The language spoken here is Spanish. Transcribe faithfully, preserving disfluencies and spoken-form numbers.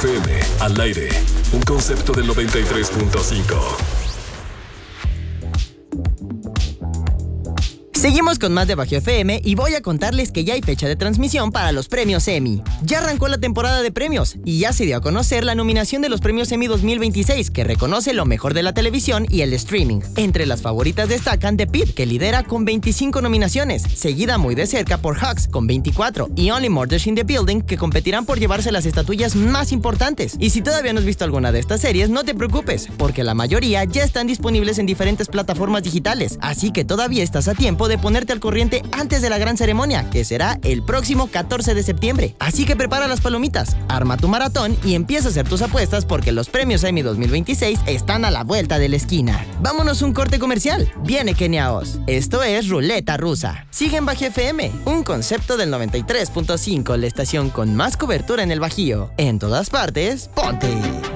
F M, al aire. Un concepto del noventa y tres punto cinco. Seguimos con más de Bajo F M y voy a contarles que ya hay fecha de transmisión para los premios Emmy. Ya arrancó la temporada de premios y ya se dio a conocer la nominación de los premios Emmy dos mil veintiséis, que reconoce lo mejor de la televisión y el streaming. Entre las favoritas destacan The Pitt, que lidera con veinticinco nominaciones, seguida muy de cerca por Hugs con veinticuatro y Only Murders in the Building, que competirán por llevarse las estatuillas más importantes. Y si todavía no has visto alguna de estas series, no te preocupes, porque la mayoría ya están disponibles en diferentes plataformas digitales, así que todavía estás a tiempo de de ponerte al corriente antes de la gran ceremonia, que será el próximo catorce de septiembre. Así que prepara las palomitas, arma tu maratón y empieza a hacer tus apuestas, porque los premios Emmy dos mil veintiséis están a la vuelta de la esquina. Vámonos un corte comercial. Viene Kenia Oz. Esto es Ruleta Rusa. Sigue en Bajo F M, un concepto del noventa y tres punto cinco, la estación con más cobertura en el Bajío. En todas partes, ponte.